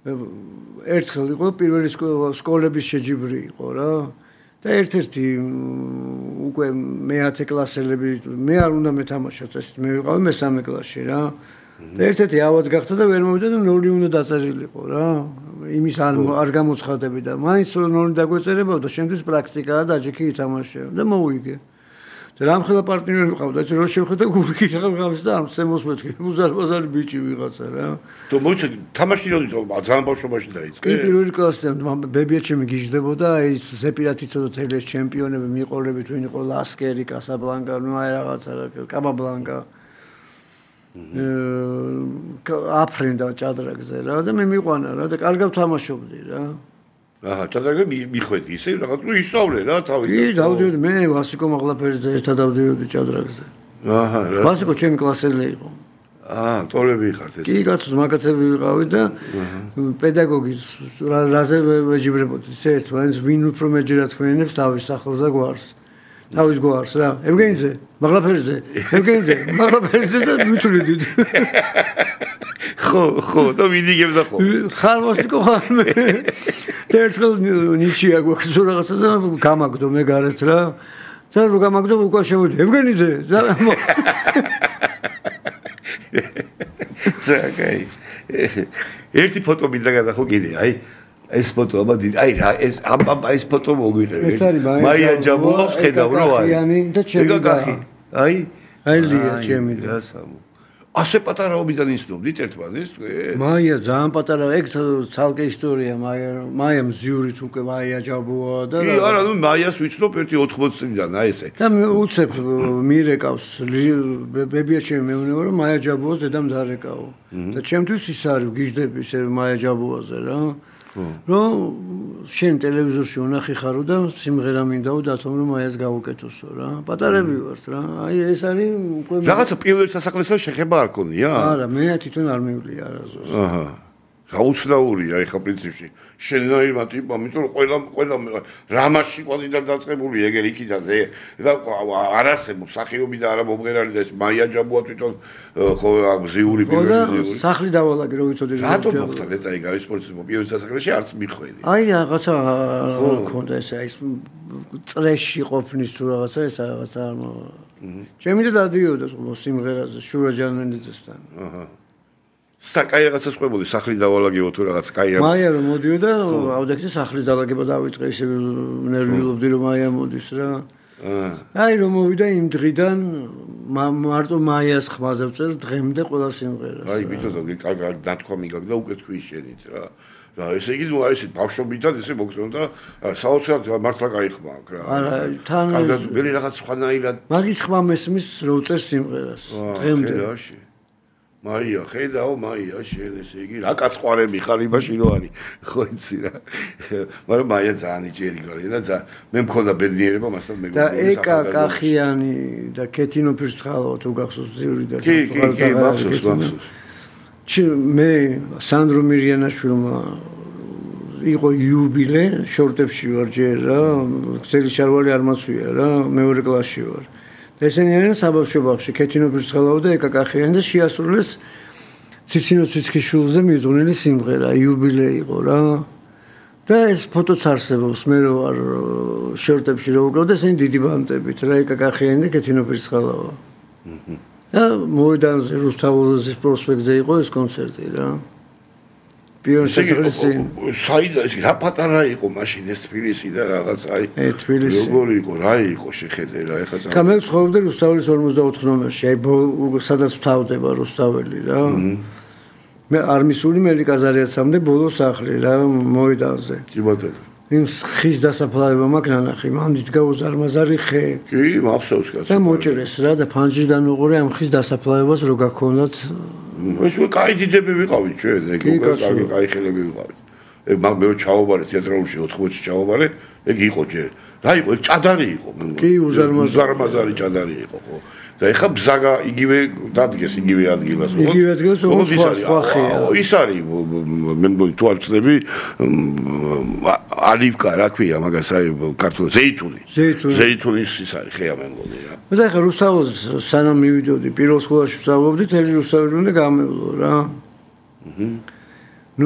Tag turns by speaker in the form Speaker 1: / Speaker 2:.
Speaker 1: ერთხელ იყო პირველი სკოლების შეჯიბრი იყო რა და ერთ-ერთი უკვე მე-10 კლასელები მე არ უნდა მეთამაშოთ ეს მე ვიყავი მე-3 კლასში რა და ერთ-ერთი ავად გახდა და ვერ მოვიდა და 0 უნდა დაწერილიყო რა იმის არ გამოცხადები და მაინც 0 დაგვეწერებოდა შემდგომ პრაქტიკაა და აჯიქი ითამაშე და მოვიგე და რამხელა პარტნიორი ვიყავდა ეს რო შევხედე გურკი რაღაც და არ მცემოს მეთქი უზარმაზარი ბიჭი ვიღაცა რა
Speaker 2: თუ მოიცე თამაშიდით ძალიან ბავშვობაში დაიწყე
Speaker 1: კი პირველი კლასიდან ბებია ჩემი გიждდებოდა აი ზეპირათი ცოტა თელეს ჩემპიონები მიყოლებით ვინ იყო ლასკერი კასაბლანკა ნუ აი რაღაცა რა კაბაბლანკა აფრენდა ჭადრაგზე რა და მე მიყვანა რა და კარგად თამაშობდი რა
Speaker 2: აჰა ჭადრაგზე მიხვედი ისე რაღაც ნუ ისწავლე რა თავი
Speaker 1: კი დავდივდი მე ვასიკო მაღლაფერიძე ერთად დავდივდი ჭადრაგზე
Speaker 2: აჰა რა
Speaker 1: ვასიკო ჩემი კლასელი იყო
Speaker 2: აა ტოლები ხართ ეს
Speaker 1: კი კაცო მაგაცები ვიყავი და პედაგოგი რაზე ვეჯიბრებოდი ეს ერთმანეთს ვინ უფრო მეჯერა თქვენებს თავის სახლს და გვარს თავის გვარს რა ევგენიძე მაღლაფერიძე მაღლაფერიძე და მithulidid
Speaker 2: ხო და ვინიგებს და ხო
Speaker 1: ხარ მოსიკო ხარ მე და ერთხელ ნიჩია გვაქვს რაღაცა და გამაგდო მე გარეთ რა და რო გამაგდო უკვე შევედი ევგენიძე
Speaker 2: ზაგაი ერთი ფოტო მინდა გადახო კიდე აი ეს ფოტო აბა აი რა ეს ფოტო მოგვიყევი
Speaker 1: ეს არის
Speaker 2: მაია ჯაბულოს ხედავ რო არის
Speaker 1: და ჩემი
Speaker 2: აი
Speaker 1: ლია ჩემი
Speaker 2: და ასე პატარაობიდან ისნობდით ერთმანეთს თქვენ
Speaker 1: მაია ძალიან პატარა ეგ ცალკე ისტორია მაია მზიურით უკვე მაია ჯაბუა და
Speaker 2: კი არა ნუ მაიას ვიცნობ ერთი 80 წლიდან აი ესე
Speaker 1: და უცებ მირეკავს ბებია ჩემი მეუბნება რომ მაია ჯაბუას დედამ დარეკაო და ჩემთვის ის არის გიждდები ესე მაია ჯაბუაზე რა რომ შენ ტელევიზორში უნახი ხარო და სიმღერა მინდაო დათომ რომ აიას გავუკეთოსო რა პატარები ვართ რა აი ეს არის უკვე
Speaker 2: რაღაცა პირველ სასახლესთან შეხება არ ქონია
Speaker 1: არა მე თვითონ არ მივვლი არასდროს
Speaker 2: აჰა გაუცნაურია ეხა პრინციპში შენაირმა ტიპმა იმიტომ რომ ყველა რამაში ყვაზიდან დაწყებული ეგერ იქიდან და არასებობს სახეობი და არა მომღერალი და ეს მაია ჯაბუა თვითონ ხო მზიური პირველი
Speaker 1: სახლი დავალაგე რომ ვიცოდი
Speaker 2: რატომ მოხდა დეტაი გავისპორტის პირველ სასახლეში არც მიხვედი
Speaker 1: აი რაღაცა ქონდა ეს აი წრეში ყოფნის თუ რაღაცა ეს რაღაცა ჩემი და დადიოდა სიმღერაზე შურა ჯანმენიძესთან
Speaker 2: აჰა საკაი რაღაცას ყვებული სახლი დავალაგებო თუ რაღაც კაი
Speaker 1: მაია რომ მოდიოდა ავდექი სახლის დალაგება დავიწყე ისე ნერვიულობდი რომ მაია მოდის რა აი რომ მოვიდა იმ დღიდან მარტო მაიას ხმაზე ვწერ დღემდე ყველა სიმღერას
Speaker 2: აი ბიტო კარგად დათქვამი გაქვს და უკვე თქვი შენით რა ესე იგი ნუ აი ეს ბავშვობიდან ესე მოგწონდა საოცრად მართლა кай ხმა აქვს რა
Speaker 1: არა თან
Speaker 2: კარგად ველი რაღაც სხვანაირად
Speaker 1: მაგის ხმა მესმის რო უწერ სიმღერას დღემდე
Speaker 2: მაია ხედაო მაია შენ ესე იგი რა კაცყვარები ხარ იმაში რო არის ხო იცი რა მაგრამ მაია ძალიან იჭერი გალია და მე მქონდა ბედნიერება მასთან მე
Speaker 1: და ეკა კახიანი და კეთინო ფირცხალო თუ გახსოვს ზიური და
Speaker 2: კი მახსოვს
Speaker 1: მე სანდრო მირიანაშვილმა იყო იუბილე შორტებში ვარ ჯერ რა გზელი შარვალი არ მაცვია რა მეორე კლასში ვარ ესენი არიან საბავშვო კეთინო ფირცხალო და ეკა კახიანი და შეასრულეს ციცინო ციცქიშვილზე მიძღვნილი სიმღერა იუბილე იყო რა და ეს ფოტოც არსებობს მე რო ვარ შორტებში რო ვუკრავ და ესენი დიდი ბანტებით რა ეკა კახიანი და კეთინო ფირცხალო და მოედანზე რუსთაველოზის პროსპექტზე იყო ეს კონცერტი რა პირველი სასახლესი
Speaker 2: საიდან ეს რა პატარა იყო მაშინ ეს თბილისი და რაღაც აი
Speaker 1: თბილისი
Speaker 2: როგორი იყო რა იყო შეხედე რა ეხლა
Speaker 1: და მე ვცხოვრობდი რუსთაველის 44 ნომერში აი სადაც ვთავდება რუსთაველი რა მე არმისული მელიკაზარიაცამდე ბოლო სახლი რა მოედანზე
Speaker 2: კი ბატონო
Speaker 1: იმ ხის დასაფლავება მაქვს ნანახი მანდით გაუზარმაზარი ხე
Speaker 2: კი მახსოვს კაცო
Speaker 1: და მოჭრეს რა და ფანჯრიდან უყურე ამ ხის დასაფლავებას რო გაქონდათ
Speaker 2: ეს უკვე კაი დიდები ვიყავით ჩვენ ეგ უკვე კარგი კაი ხელები ვიყავით ეგ მე ჩავაბარე თეატრალურში 80-ში ჩავაბარე ეგ იყო ჯერ რა იყო ეგ ჭადარი იყო
Speaker 1: კი
Speaker 2: უზარმაზარი ჭადარი იყო ხო და ეხა ბზაგა იგივე დადგეს იგივე ადგილას
Speaker 1: იგივე ადგილას სხვა ხეა
Speaker 2: ის არის მე მგონი თუ არ ვწდები ალივკა რა ქვია მაგას აი ქართულად ზეითუნის ის არის ხეა მე მგონი რა
Speaker 1: და ეხა რუსთაველს სანამ მივიდოდი პირველ სკოლაში ვსწავლობდი თელი რუსთაველი უნდა გამევლო რა